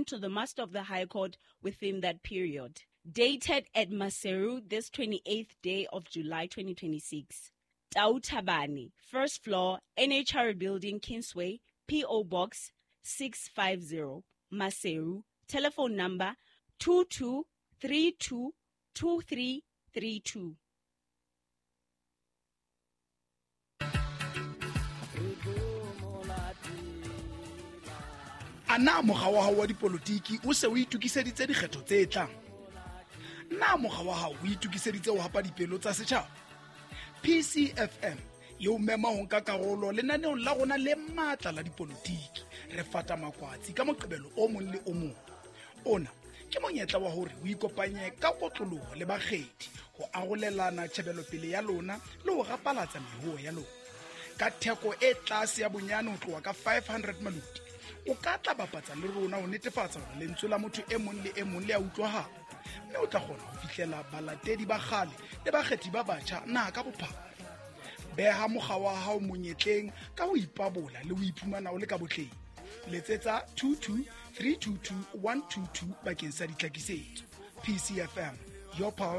to the Master of the High Court within that period. Dated at Maseru this 28th day of July 2026. Tau Thabane, first floor, NHR Building, Kingsway, P.O. Box 650, Maseru. Telephone number 22322332. Ana mokga wa hao wa dipolotiki o se o itukiseditse dikgetho tse tlang. Na mokga wa hao o itukiseditse ho hapa dipelo tsa setjhaba. PCFM yo mema ho nka karolo lenaneong la rona le matla la dipolotiki. Re fata makwatsi ka moqebelo o mong le o mong. Ona ke monyetla wa hore o ikopanye ka kotloloho le bakgethi ho arolelana tjhebelopele ya lona le ho rapalatsa mehuo ya lona. Ka theko e tlase ya bonyane ho tloha ka 500 maluti. O ka tla bapatsa le rona ho netefatsa hore lentswe la motho e mong le e mong le a utlwahala. Mme o tla kgona ho fihlela balatedi ba kgale le bakgethi ba batjha naha ka bophara. Beha mokga wa hao monyetleng ka ho ipabola le ho iphumana o le ka botleng. Letsetsa 22322122 bakeng sa ditlhakisetso. PCFM, your power.